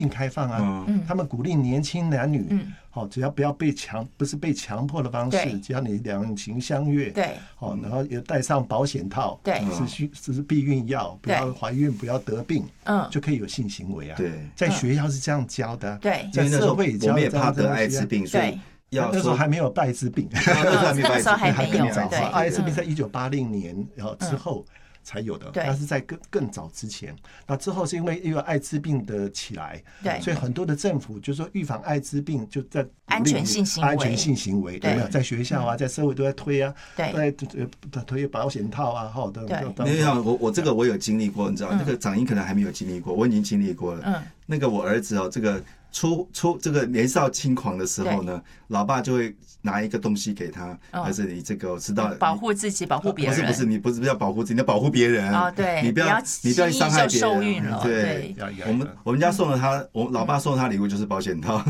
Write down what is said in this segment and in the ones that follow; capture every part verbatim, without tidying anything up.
性开放啊，嗯、他们鼓励年轻男女，嗯，好、哦，只要不要被强，不是被强迫的方式，只要你两情相悦， 对， 好、哦，然后也带上保险套， 对， 是需是避孕药，不要怀孕，不要得病，嗯，就可以有性行为啊。 对， 在学校是这样教的、啊， 对， 在社会我们也怕得艾滋病，所以。 那时候还没有艾滋病， 那时候还没有。 艾滋病在一九八零年然后之后才有的，但是在更更早之前。那之后是因为因为艾滋病的起来， 对， 所以很多的政府就说预防艾滋病就在安全性行为， 安全性行为有没有？在学校啊，在社会都在推啊， 对， 在推保险套啊，哈， 对。 没有，我我这个我有经历过，你知道，那个长英可能还没有经历过，我已经经历过了。嗯，那个我儿子哦，这个。出出这个年少轻狂的时候呢，老爸就会拿一个东西给他，儿子你这个知道保护自己，保护别人。 不是不是，你不是要保护自己，你要保护别人啊！对， 你不要你不要伤害别人。 对， 我们我们家送了他，我老爸送他礼物就是保险套。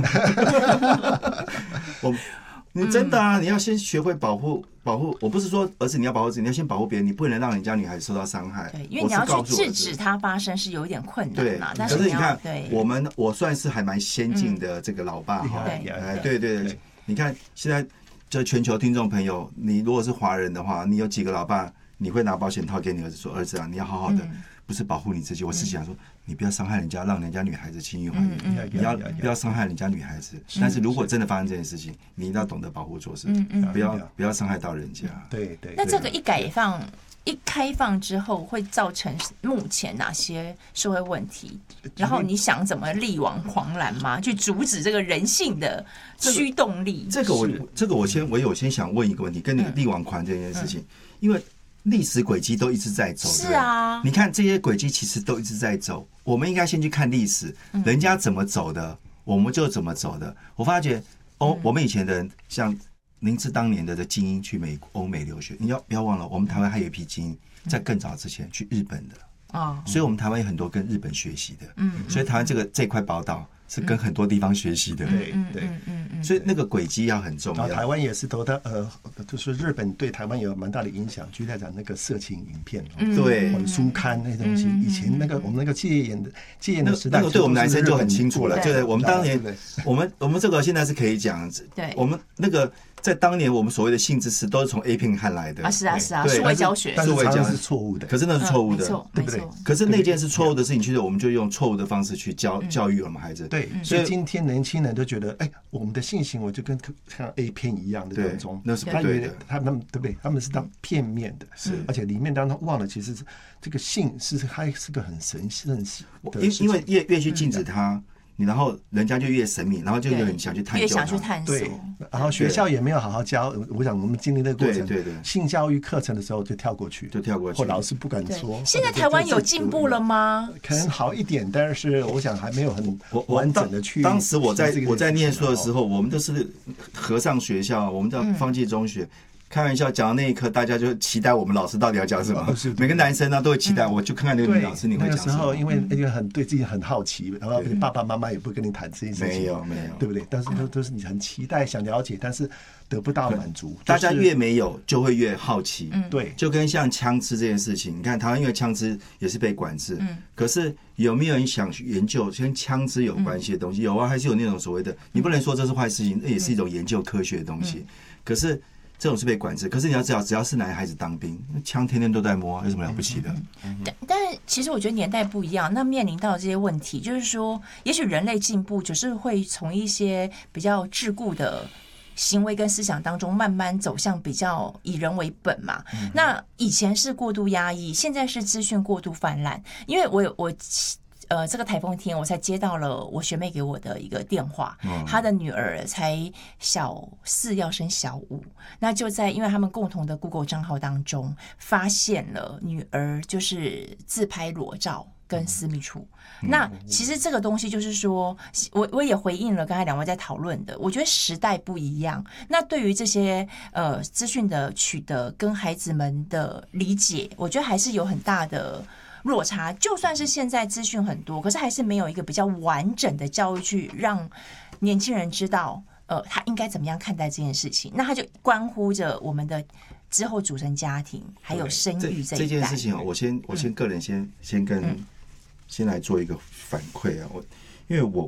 我。你真的啊！你要先学会保护保护。我不是说儿子你要保护自己，你要先保护别人，你不能让人家女孩子受到伤害。 对，因为你要去制止它发生是有一点困难嘛。 对，可是你看，我们我算是还蛮先进的这个老爸哈。哎，对对对，你看现在就全球听众朋友，你如果是华人的话，你有几个老爸，你会拿保险套给你儿子说：“儿子啊，你要好好的。”不是保护你自己，我是想说，你不要伤害人家，让人家女孩子轻易怀孕。你要不要伤害人家女孩子？但是如果真的发生这件事情，你一定要懂得保护措施，不要不要伤害到人家。 对对。 那这个一改放、一开放之后，会造成目前哪些社会问题？然后你想怎么力挽狂澜吗？去阻止这个人性的驱动力？ 这个我这个我先我有先想问一个问题，跟那个力挽狂这件事情，因为。历史轨迹都一直在走， 是啊， 你看这些轨迹其实都一直在走，我们应该先去看历史，人家怎么走的，我们就怎么走的。我发觉哦，我们以前的人，像您是当年的的精英去美欧美留学，你要不要忘了，我们台湾还有一批精英，在更早之前去日本的啊，所以我们台湾有很多跟日本学习的，嗯，所以台湾这个这块宝岛。是跟很多地方学习的， 对对， 所以那个轨迹要很重要。 台湾也是都的，呃，就是日本对台湾有蛮大的影响。举例来讲，那个色情影片， 对， 书刊那东西，以前那个我们那个戒严的戒严的时代， 那个对我们男生就很清楚了。就是我们当年，我们我们这个现在是可以讲，对，我们那个。在当年，我们所谓的性知识都是从 A 片看来的啊，是啊是啊，数位教学， 但是常常是错误的， 可是那是错误的， 对不对？ 可是那件是错误的事情，其实我们就用错误的方式去教教育我们孩子。 对，所以今天年轻人都觉得，哎，我们的性行为就跟像 A 片一样的当中， 那是不对的。 他们对不对？他们是当片面的，是，而且里面当中忘了，其实这个性是还是个很神圣的事， 因因为越越去禁止它。然后人家就越神秘，然后就有人想去探究， 越想去探索。 对，然后学校也没有好好教。我想我们经历那个过程，对对对，性教育课程的时候就跳过去， 就跳过去， 或老师不敢说。 现在台湾有进步了吗？ 可能好一点，但是我想还没有很完整的去。 当时我在我在念书的时候，我们都是和尚学校，我们叫方济中学。开玩笑，讲到那一刻，大家就期待我们老师到底要讲什么。每个男生呢都会期待，我就看看那个女老师你会讲什么。 那个时候，因为因为很对自己很好奇，然后爸爸妈妈也不跟你谈这件事情， 没有没有， 对不对？但是都都是你很期待、想了解，但是得不到满足。 大家越没有，就会越好奇。 对， 就跟像枪支这件事情，你看台湾因为枪支也是被管制，可是有没有人想研究跟枪支有关系的东西？有啊，还是有那种所谓的，你不能说这是坏事情，那也是一种研究科学的东西。可是。这种是被管制，可是你要知道，只要是男孩子当兵，枪天天都在摸，有什么了不起的？ 但但其实我觉得年代不一样，那面临到这些问题，就是说，也许人类进步，就是会从一些比较桎梏的行为跟思想当中，慢慢走向比较以人为本嘛。嗯、那以前是过度压抑，现在是资讯过度泛滥，因为我有我。呃，这个台风天我才接到了我学妹给我的一个电话，嗯、她的女儿才小四要升小五，那就在因为他们共同的 Google 账号当中发现了女儿就是自拍裸照跟私密处。嗯、那其实这个东西就是说，我我也回应了刚才两位在讨论的，我觉得时代不一样，那对于这些呃资讯的取得跟孩子们的理解，我觉得还是有很大的。落差，就算是现在资讯很多，可是还是没有一个比较完整的教育去让年轻人知道，呃，他应该怎么样看待这件事情。那他就关乎着我们的之后组成家庭，还有生育这一代。 这件事情，我先我先个人先、嗯、先跟、嗯、先来做一个反馈啊。我因为我